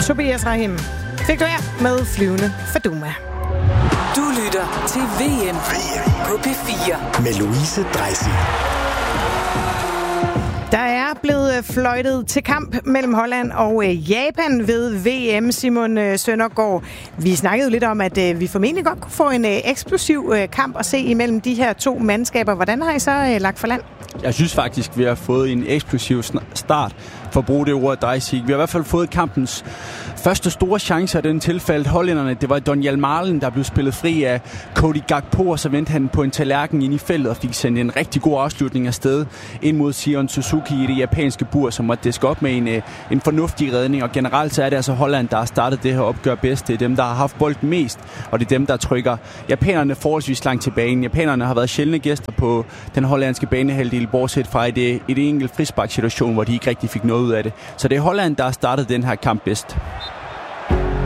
Tobias Rahim. Fik du her med Flyvende Faduma. Du lytter til VM på P4 med Louise Dreisig. Der er blevet fløjtet til kamp mellem Holland og Japan ved VM, Simon Søndergaard. Vi snakkede jo lidt om, at vi formentlig godt kunne få en eksplosiv kamp at se imellem de her to mandskaber. Hvordan har I så lagt for land? Jeg synes faktisk, vi har fået en eksplosiv start, for at bruge det ord, Dreisig. Vi har i hvert fald fået kampens første store chance af den tilfælde hollænderne. Det var Donyell Malen, der blev spillet fri af Cody Gakpo, og så vendte han på en tallerken ind i feltet og fik sendt en rigtig god afslutning afsted ind mod Sion Suzuki i det japanske bur, som måtte diske op med en fornuftig redning. Og generelt så er det altså Holland, der har startet det her opgør bedst. Det er dem, der har haft bolden mest, og det er dem, der trykker japanerne forholdsvis langt tilbage. Japanerne har været sjældne gæster på den hollandske banehalvdel, bortset fra et enkelt frisparkssituation, hvor de ikke rigtig fik noget ud af det. Så det er Holland, der har startet den her kamp bedst.